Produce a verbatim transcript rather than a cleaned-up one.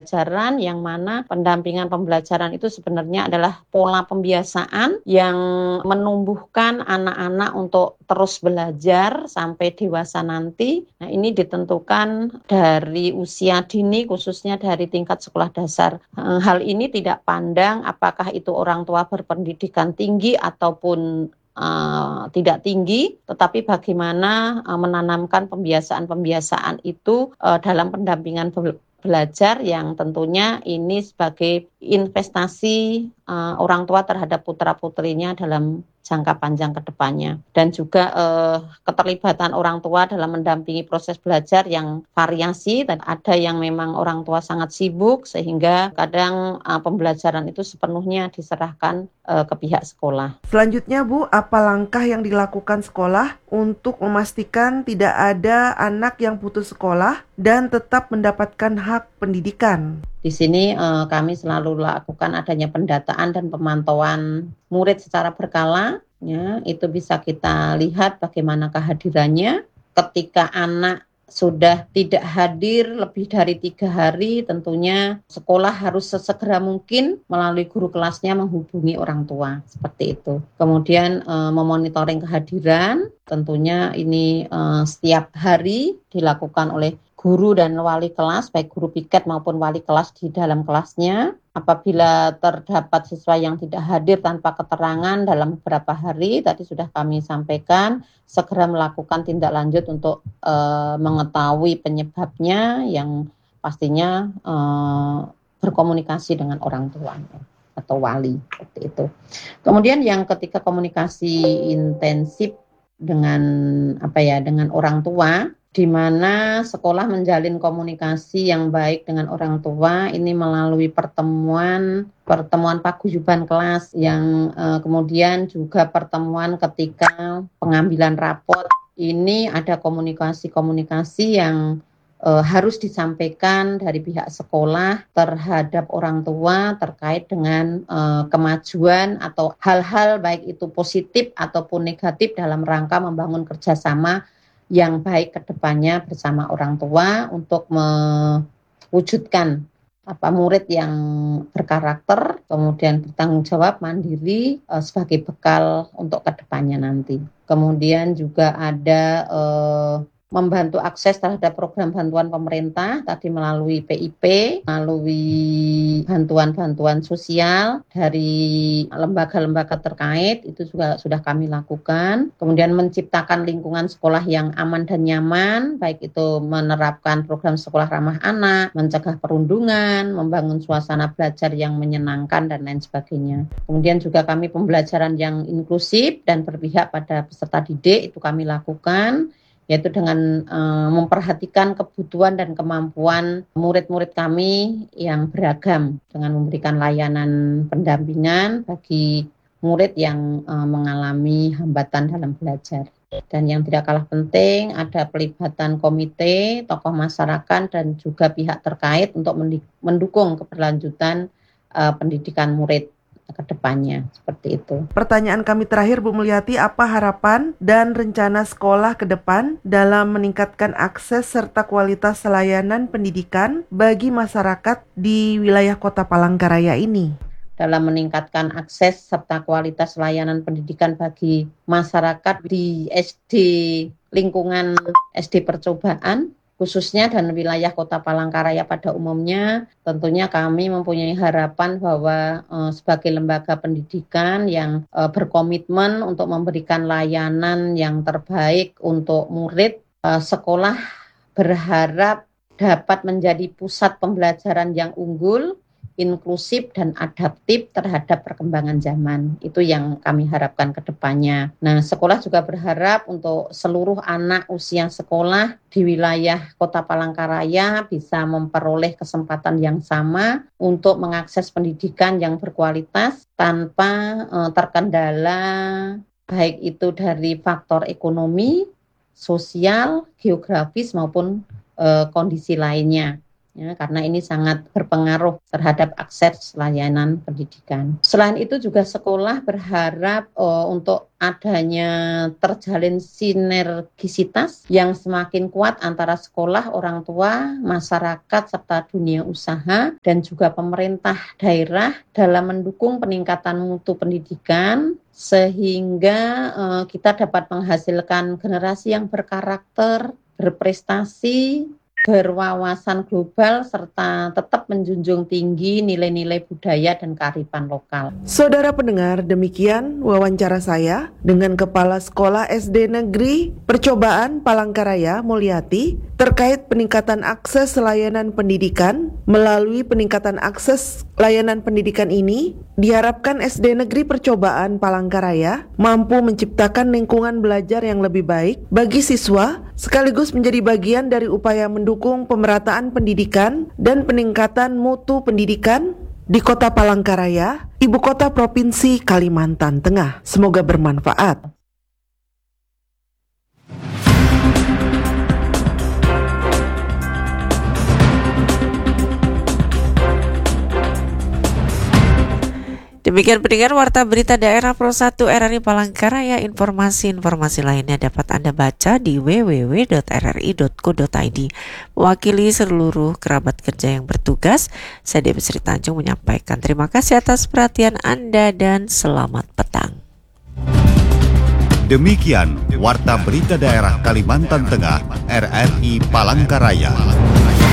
pembelajaran yang mana pendampingan pembelajaran itu sebenarnya adalah pola pembiasaan yang menumbuhkan anak-anak untuk terus belajar sampai dewasa nanti. Nah, ini ditentukan dari usia dini, khususnya dari tingkat sekolah dasar. Hal ini tidak pandang apakah itu orang tua berpendidikan tinggi ataupun Uh, tidak tinggi, tetapi bagaimana uh, menanamkan pembiasaan-pembiasaan itu uh, dalam pendampingan be- belajar yang tentunya ini sebagai investasi uh, orang tua terhadap putra-putrinya dalam jangka panjang ke depannya. Dan juga eh, keterlibatan orang tua dalam mendampingi proses belajar yang variasi, dan ada yang memang orang tua sangat sibuk sehingga kadang eh, pembelajaran itu sepenuhnya diserahkan eh, ke pihak sekolah. Selanjutnya Bu, apa langkah yang dilakukan sekolah untuk memastikan tidak ada anak yang putus sekolah dan tetap mendapatkan hak pendidikan? Di sini eh, kami selalu lakukan adanya pendataan dan pemantauan murid secara berkala. Ya, itu bisa kita lihat bagaimana kehadirannya. Ketika anak sudah tidak hadir lebih dari tiga hari, tentunya sekolah harus sesegera mungkin melalui guru kelasnya menghubungi orang tua, seperti itu. Kemudian eh, memonitoring kehadiran, tentunya ini eh, setiap hari dilakukan oleh guru dan wali kelas, baik guru piket maupun wali kelas di dalam kelasnya. Apabila terdapat siswa yang tidak hadir tanpa keterangan dalam beberapa hari, tadi sudah kami sampaikan, segera melakukan tindak lanjut untuk e, mengetahui penyebabnya, yang pastinya e, berkomunikasi dengan orang tuanya atau wali, seperti itu. Kemudian yang ketika komunikasi intensif dengan apa ya, dengan orang tua, di mana sekolah menjalin komunikasi yang baik dengan orang tua ini melalui pertemuan pertemuan paguyuban kelas, yang eh, kemudian juga pertemuan ketika pengambilan rapot. Ini ada komunikasi-komunikasi yang eh, harus disampaikan dari pihak sekolah terhadap orang tua terkait dengan eh, kemajuan atau hal-hal baik itu positif ataupun negatif dalam rangka membangun kerjasama yang baik ke depannya bersama orang tua untuk mewujudkan apa murid yang berkarakter, kemudian bertanggung jawab, mandiri eh, sebagai bekal untuk ke depannya nanti. Kemudian juga ada eh, membantu akses terhadap program bantuan pemerintah tadi melalui P I P, melalui bantuan-bantuan sosial dari lembaga-lembaga terkait, itu juga sudah kami lakukan. Kemudian menciptakan lingkungan sekolah yang aman dan nyaman, baik itu menerapkan program sekolah ramah anak, mencegah perundungan, membangun suasana belajar yang menyenangkan, dan lain sebagainya. Kemudian juga kami pembelajaran yang inklusif dan berpihak pada peserta didik, itu kami lakukan, yaitu dengan uh, memperhatikan kebutuhan dan kemampuan murid-murid kami yang beragam, dengan memberikan layanan pendampingan bagi murid yang uh, mengalami hambatan dalam belajar. Dan yang tidak kalah penting, ada pelibatan komite, tokoh masyarakat, dan juga pihak terkait untuk mendukung keberlanjutan uh, pendidikan murid ke depannya, seperti itu. Pertanyaan kami terakhir Bu Mulyati, apa harapan dan rencana sekolah ke depan dalam meningkatkan akses serta kualitas layanan pendidikan bagi masyarakat di wilayah Kota Palangkaraya ini? Dalam meningkatkan akses serta kualitas layanan pendidikan bagi masyarakat di S D lingkungan S D percobaan, khususnya dan wilayah Kota Palangkaraya pada umumnya, tentunya kami mempunyai harapan bahwa eh, sebagai lembaga pendidikan yang eh, berkomitmen untuk memberikan layanan yang terbaik untuk murid, eh, sekolah berharap dapat menjadi pusat pembelajaran yang unggul, inklusif dan adaptif terhadap perkembangan zaman. Itu yang kami harapkan ke depannya. Nah, sekolah juga berharap untuk seluruh anak usia sekolah di wilayah Kota Palangkaraya bisa memperoleh kesempatan yang sama untuk mengakses pendidikan yang berkualitas tanpa eh, terkendala baik itu dari faktor ekonomi, sosial, geografis maupun eh, kondisi lainnya. ya, karena ini sangat berpengaruh terhadap akses layanan pendidikan. Selain itu juga sekolah berharap uh, untuk adanya terjalin sinergisitas yang semakin kuat antara sekolah, orang tua, masyarakat, serta dunia usaha dan juga pemerintah daerah dalam mendukung peningkatan mutu pendidikan sehingga uh, kita dapat menghasilkan generasi yang berkarakter, berprestasi, berwawasan global, serta tetap menjunjung tinggi nilai-nilai budaya dan kearifan lokal. Saudara pendengar, demikian wawancara saya dengan Kepala Sekolah S D Negeri Percobaan Palangkaraya Mulyati terkait peningkatan akses layanan pendidikan. Melalui peningkatan akses layanan pendidikan ini, diharapkan S D Negeri Percobaan Palangkaraya mampu menciptakan lingkungan belajar yang lebih baik bagi siswa, sekaligus menjadi bagian dari upaya mendukung pemerataan pendidikan dan peningkatan mutu pendidikan di Kota Palangkaraya, Ibu Kota Provinsi Kalimantan Tengah. Semoga bermanfaat. Demikian pendengar Warta Berita Daerah Pro satu R R I Palangkaraya. Informasi-informasi lainnya dapat Anda baca di w w w titik r r i titik co titik i d. Mewakili seluruh kerabat kerja yang bertugas, saya Dewi Sri Tanjung menyampaikan terima kasih atas perhatian Anda dan selamat petang. Demikian Warta Berita Daerah Kalimantan Tengah R R I Palangkaraya.